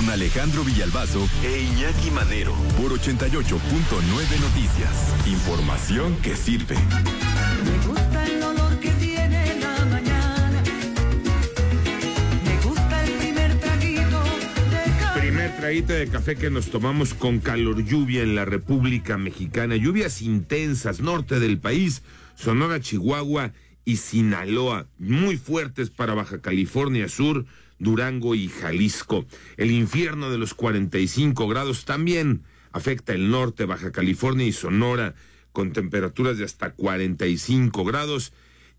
con Alejandro Villalbazo e Iñaki Manero por 88.9 Noticias. Información que sirve. Me gusta el olor que tiene la mañana. Me gusta el primer traguito de café. Primer traguito de café que nos tomamos con calor lluvia en la República Mexicana. Lluvias intensas, norte del país, Sonora, Chihuahua y Sinaloa, muy fuertes para Baja California Sur, Durango y Jalisco. El infierno de los 45 grados también afecta el norte, Baja California y Sonora, con temperaturas de hasta 45 grados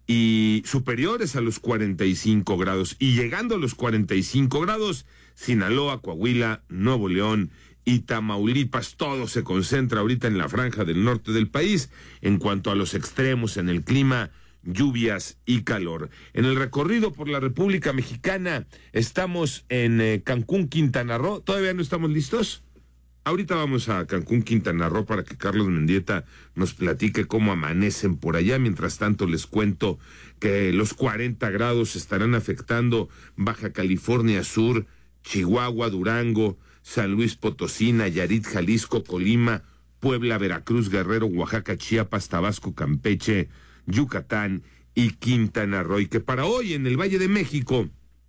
y superiores a los 45 grados. Y llegando a los 45 grados, Sinaloa, Coahuila, Nuevo León y Tamaulipas, todo se concentra ahorita en la franja del norte del país. En cuanto a los extremos en el clima, lluvias y calor. En el recorrido por la República Mexicana estamos en Cancún, Quintana Roo. ¿Todavía no estamos listos? Ahorita vamos a Cancún, Quintana Roo, para que Carlos Mendieta nos platique cómo amanecen por allá. Mientras tanto, les cuento que los 40 grados estarán afectando Baja California Sur, Chihuahua, Durango, San Luis Potosí, Nayarit, Jalisco, Colima, Puebla, Veracruz, Guerrero, Oaxaca, Chiapas, Tabasco, Campeche, Yucatán y Quintana Roo. Y que para hoy en el Valle de México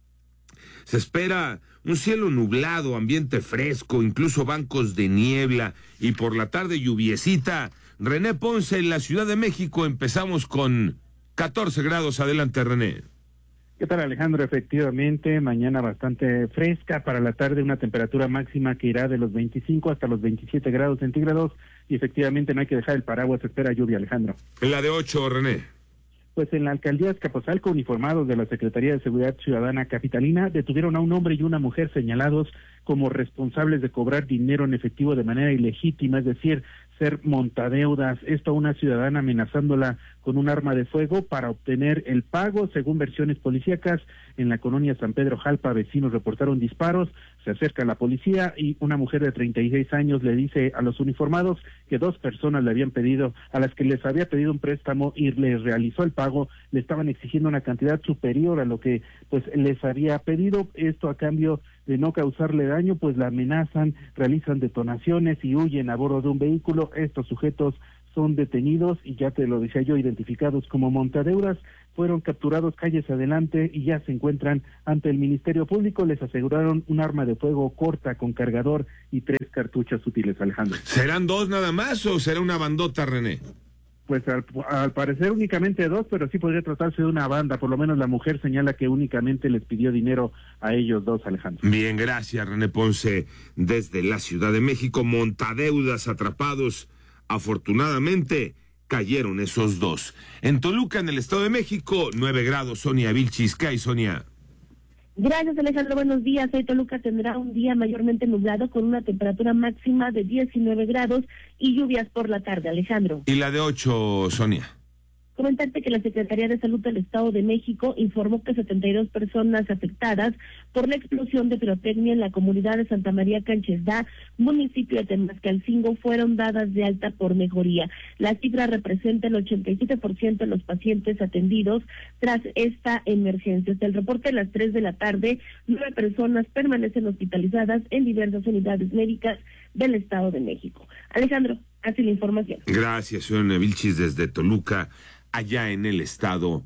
se espera un cielo nublado, ambiente fresco, incluso bancos de niebla y por la tarde lluviecita. René Ponce, en la Ciudad de México, empezamos con 14 grados. Adelante, René. ¿Qué tal, Alejandro? Efectivamente, mañana bastante fresca, para la tarde una temperatura máxima que irá de los 25 hasta los 27 grados centígrados y efectivamente no hay que dejar el paraguas, se espera lluvia, Alejandro. En la de 8, René. Pues en la alcaldía de Azcapotzalco, uniformados de la Secretaría de Seguridad Ciudadana Capitalina detuvieron a un hombre y una mujer señalados como responsables de cobrar dinero en efectivo de manera ilegítima, es decir, ser montadeudas. Esto a una ciudadana amenazándola con un arma de fuego para obtener el pago. Según versiones policíacas, en la colonia San Pedro Jalpa, vecinos reportaron disparos, se acerca la policía y una mujer de 36 años le dice a los uniformados que dos personas le habían pedido, a las que les había pedido un préstamo y les realizó el pago, le estaban exigiendo una cantidad superior a lo que pues les había pedido, esto a cambio de no causarle daño, pues la amenazan, realizan detonaciones y huyen a bordo de un vehículo. Estos sujetos son detenidos y ya te lo decía yo, identificados como montadeudas, fueron capturados calles adelante y ya se encuentran ante el Ministerio Público. Les aseguraron un arma de fuego corta con cargador y 3 cartuchos útiles, Alejandro. ¿Serán 2 nada más o será una bandota, René? Pues al parecer únicamente 2, pero sí podría tratarse de una banda. Por lo menos la mujer señala que únicamente les pidió dinero a ellos dos, Alejandro. Bien, gracias, René Ponce, desde la Ciudad de México. Montadeudas atrapados. Afortunadamente cayeron esos 2. En Toluca, en el Estado de México, 9 grados. Sonia Vilchis. ¿Qué hay, Sonia? Gracias, Alejandro. Buenos días. Hoy Toluca tendrá un día mayormente nublado con una temperatura máxima de 19 grados y lluvias por la tarde, Alejandro. ¿Y la de 8, Sonia? Comentarte que la Secretaría de Salud del Estado de México informó que 72 personas afectadas por la explosión de pirotecnia en la comunidad de Santa María Canchesdá, municipio de Temascalcingo, fueron dadas de alta por mejoría. La cifra representa el 87% de los pacientes atendidos tras esta emergencia. Hasta el reporte de las 3 de la tarde, 9 personas permanecen hospitalizadas en diversas unidades médicas del Estado de México. Alejandro, así la información. Gracias, Sonia Vilchis, desde Toluca, allá en el estado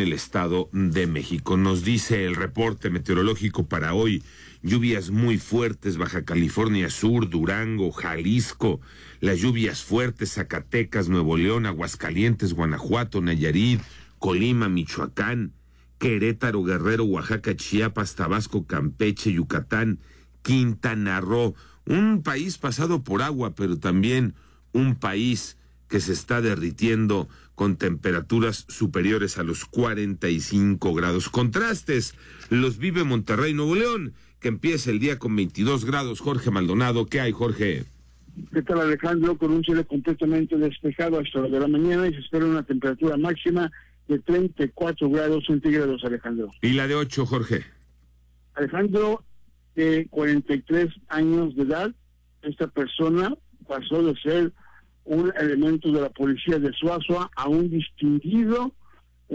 de México. Nos dice el reporte meteorológico para hoy: lluvias muy fuertes, Baja California Sur, Durango, Jalisco, las lluvias fuertes, Zacatecas, Nuevo León, Aguascalientes, Guanajuato, Nayarit, Colima, Michoacán, Querétaro, Guerrero, Oaxaca, Chiapas, Tabasco, Campeche, Yucatán, Quintana Roo. Un país pasado por agua, pero también un país que se está derritiendo con temperaturas superiores a los 45 grados. Contrastes los vive Monterrey, Nuevo León, que empieza el día con 22 grados. Jorge Maldonado, ¿qué hay, Jorge? ¿Qué tal, Alejandro? Con un cielo completamente despejado hasta la de la mañana y se espera una temperatura máxima de 34 grados centígrados, Alejandro. ¿Y la de 8, Jorge? Alejandro, de 43 años de edad, esta persona pasó de ser un elemento de la policía de Suazua a un distinguido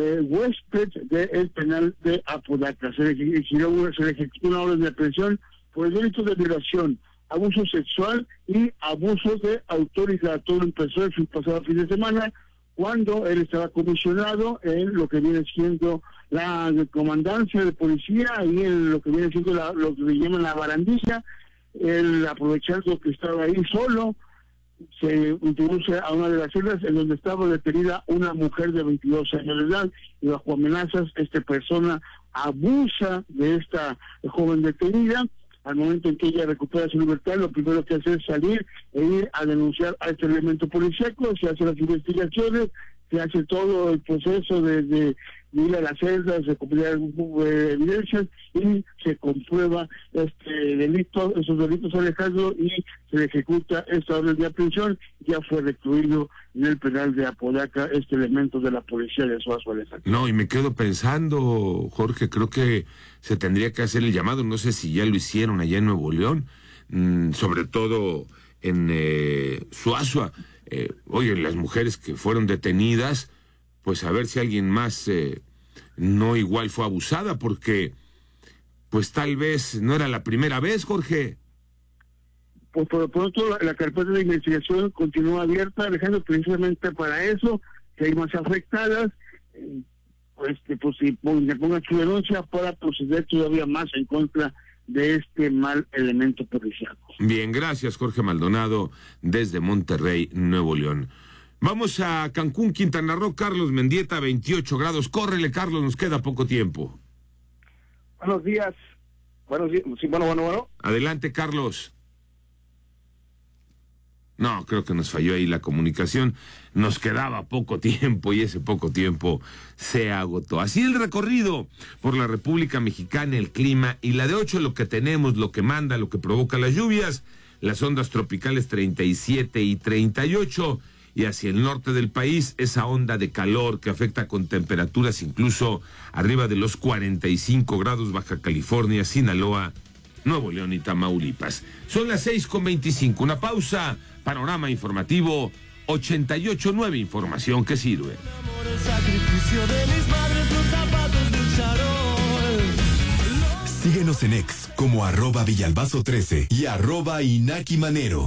huésped del penal de Apodaca. Se le ejecutó una orden de aprehensión por el delito de violación, abuso sexual y abuso de autoridad. Todo empezó el pasado fin de semana, cuando él estaba comisionado en lo que viene siendo la comandancia de policía y en lo que viene siendo lo que le llaman la barandilla. Él, aprovechando que estaba ahí solo, se introduce a una de las celdas en donde estaba detenida una mujer de 22 años de edad, y bajo amenazas esta persona abusa de esta joven detenida. Al momento en que ella recupera su libertad, lo primero que hace es salir e ir a denunciar a este elemento policíaco. Se hacen las investigaciones, se hace todo el proceso de ir a las celdas, de recopilar evidencias, y se comprueba esos delitos, Alejandro, y se le ejecuta esta orden de aprehensión. Ya fue recluido en el penal de Apodaca este elemento de la policía de Suazo, Alejandro. No, y me quedo pensando, Jorge, creo que se tendría que hacer el llamado, no sé si ya lo hicieron allá en Nuevo León, sobre todo en Suazo. Oye, las mujeres que fueron detenidas, pues a ver si alguien más no igual fue abusada, porque pues tal vez no era la primera vez, Jorge. Pues por lo pronto la carpeta de investigación continúa abierta, Alejandro, precisamente para eso, que hay más afectadas, pues si le pongan su denuncia para proceder todavía más en contra de este mal elemento policial. Bien, gracias, Jorge Maldonado, desde Monterrey, Nuevo León. Vamos a Cancún, Quintana Roo. Carlos Mendieta, 28 grados. Córrele, Carlos, nos queda poco tiempo. Buenos días. Sí, bueno. Adelante, Carlos. No, creo que nos falló ahí la comunicación. Nos quedaba poco tiempo y ese poco tiempo se agotó. Así el recorrido por la República Mexicana, el clima y la de 8, lo que tenemos, lo que manda, lo que provoca las lluvias, las ondas tropicales 37 y 38, y hacia el norte del país esa onda de calor que afecta con temperaturas incluso arriba de los 45 grados, Baja California, Sinaloa, Nuevo León y Tamaulipas. Son las 6:25, una pausa. Panorama informativo 88.9, información que sirve. Síguenos en X como @Villalbazo13 y @InakiManero.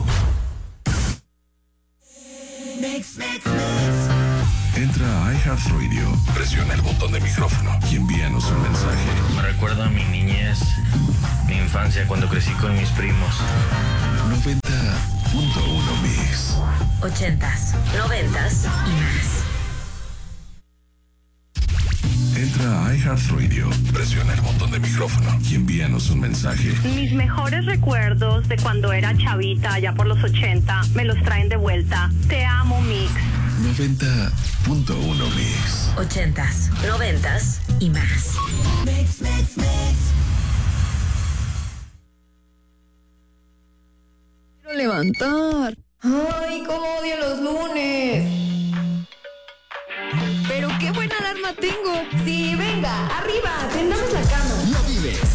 Entra a iHeartRadio, presiona el botón de micrófono y envíanos un mensaje. Me recuerda a mi niñez, mi infancia, cuando crecí con mis primos. 90.1 Mix. 80s, 90s y más. Entra a iHeartRadio, presiona el botón de micrófono y envíanos un mensaje. Mis mejores recuerdos de cuando era chavita, allá por los 80, me los traen de vuelta. Te amo, Mix. 90.1 Mix. 80s, 90s y más. Mix. Quiero levantar. Ay, cómo odio los lunes. Pero qué buena alarma tengo. Sí, venga, arriba, tendamos la cama. Lo vives